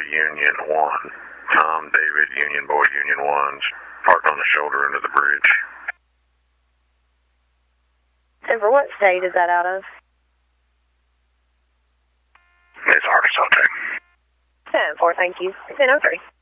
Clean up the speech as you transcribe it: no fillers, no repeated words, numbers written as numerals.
Union 1. Tom, David, Union Boy, Union 1's parked on the shoulder end of the bridge. And for what state is that out of? It's Arkansas, Tech. 10-4, thank you. 10-03.